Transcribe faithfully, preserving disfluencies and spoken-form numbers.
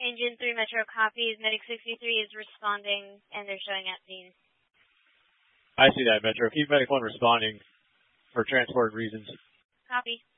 Engine three Metro copies. Medic sixty-three is responding, and they're showing at scene. I see that, Metro. Keep Medic one responding for transport reasons. Copy.